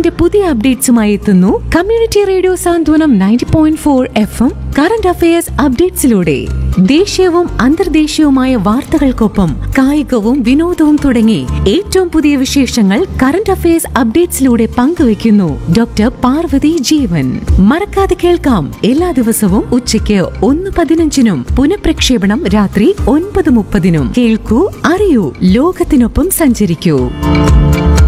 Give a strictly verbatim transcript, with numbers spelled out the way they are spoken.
അറിവിന്റെ പുതിയ അപ്ഡേറ്റ്സുമായി എത്തുന്നു കമ്മ്യൂണിറ്റി റേഡിയോ സാന്ത്വനം ninety point four F M current affairs അപ്ഡേറ്റ്സിലൂടെ. ദേശീയവും അന്തർദേശീയവുമായ വാർത്തകൾക്കൊപ്പം കായികവും വിനോദവും തുടങ്ങി ഏറ്റവും പുതിയ വിശേഷങ്ങൾ കറന്റ് അഫയേഴ്സ് അപ്ഡേറ്റ്സിലൂടെ പങ്കുവയ്ക്കുന്നു ഡോക്ടർ പാർവതി ജീവൻ. മറക്കാതെ കേൾക്കാം എല്ലാ ദിവസവും ഉച്ചയ്ക്ക് ഒന്ന് പതിനഞ്ചിനും പുനഃപ്രക്ഷേപണം രാത്രി ഒൻപത് മുപ്പതിനും. കേൾക്കൂ, അറിയൂ, ലോകത്തിനൊപ്പം സഞ്ചരിക്കൂ.